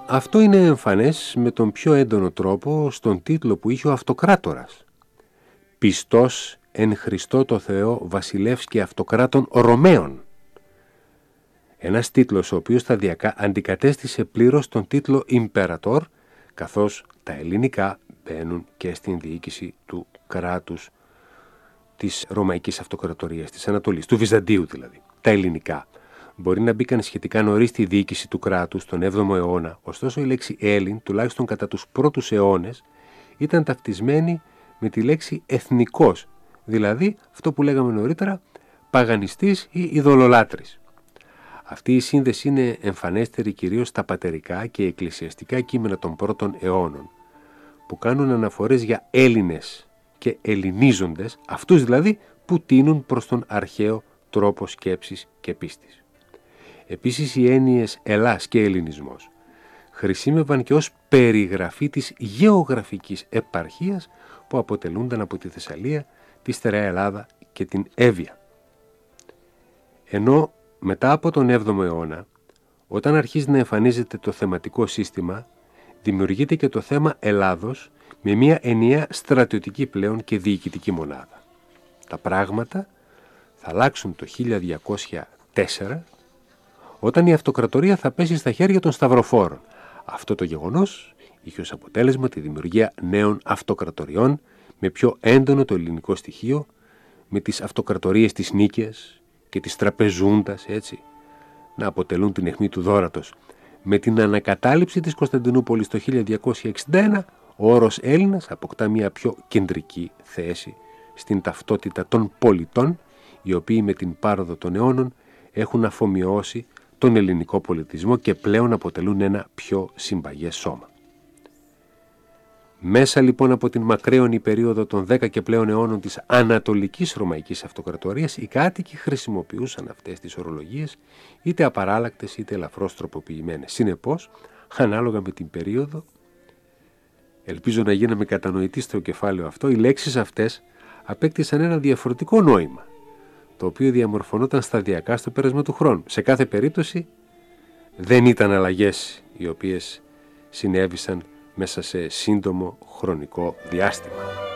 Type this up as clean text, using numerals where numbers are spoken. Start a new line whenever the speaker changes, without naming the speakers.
Αυτό είναι εμφανές με τον πιο έντονο τρόπο στον τίτλο που είχε ο Αυτοκράτορας. «Πιστός εν Χριστώ το Θεό βασιλεύς και αυτοκράτων Ρωμαίων». Ένας τίτλος ο οποίος σταδιακά αντικατέστησε πλήρως τον τίτλο Imperator, καθώς τα ελληνικά μπαίνουν και στην διοίκηση του κράτους της Ρωμαϊκής Αυτοκρατορίας της Ανατολής, του Βυζαντίου δηλαδή. Τα ελληνικά μπορεί να μπήκαν σχετικά νωρίς στη διοίκηση του κράτους τον 7ο αιώνα, ωστόσο η λέξη Έλλην, τουλάχιστον κατά τους πρώτους αιώνες, ήταν ταυτισμένη με τη λέξη εθνικός, δηλαδή αυτό που λέγαμε νωρίτερα παγανιστής ή ειδωλολάτρης. Αυτή η σύνδεση είναι εμφανέστερη κυρίως στα πατερικά και εκκλησιαστικά κείμενα των πρώτων αιώνων, που κάνουν αναφορές για Έλληνες και ελληνίζοντες, αυτούς δηλαδή που τείνουν προς τον αρχαίο τρόπο σκέψης και πίστης. Επίσης οι έννοιες Ελλάς και Ελληνισμός χρησιμεύαν και ως περιγραφή της γεωγραφικής επαρχίας που αποτελούνταν από τη Θεσσαλία, τη Στερεά Ελλάδα και την Εύβοια. Ενώ μετά από τον 7ο αιώνα, όταν αρχίζει να εμφανίζεται το θεματικό σύστημα, δημιουργείται και το θέμα Ελλάδος με μια ενιαία στρατιωτική πλέον και διοικητική μονάδα. Τα πράγματα θα αλλάξουν το 1204, όταν η αυτοκρατορία θα πέσει στα χέρια των Σταυροφόρων. Αυτό το γεγονός είχε ως αποτέλεσμα τη δημιουργία νέων αυτοκρατοριών με πιο έντονο το ελληνικό στοιχείο, με τις αυτοκρατορίες της Νίκαιας και της Τραπεζούντας, έτσι, να αποτελούν την αιχμή του δώρατος. Με την ανακατάληψη της Κωνσταντινούπολης το 1261, ο όρος Έλληνας αποκτά μια πιο κεντρική θέση στην ταυτότητα των πολιτών, οι οποίοι με την πάροδο των αιώνων έχουν αφομοιώσει τον ελληνικό πολιτισμό και πλέον αποτελούν ένα πιο συμπαγές σώμα. Μέσα λοιπόν από την μακραίωνη περίοδο των 10 και πλέον αιώνων της Ανατολικής Ρωμαϊκής Αυτοκρατορίας, οι κάτοικοι χρησιμοποιούσαν αυτές τις ορολογίες, είτε απαράλλακτες είτε ελαφρώς τροποποιημένες. Συνεπώς, ανάλογα με την περίοδο, ελπίζω να γίναμε κατανοητοί στο κεφάλαιο αυτό, οι λέξεις αυτές απέκτησαν ένα διαφορετικό νόημα, το οποίο διαμορφωνόταν σταδιακά στο πέρασμα του χρόνου. Σε κάθε περίπτωση δεν ήταν αλλαγές οι οποίες συνέβησαν μέσα σε σύντομο χρονικό διάστημα.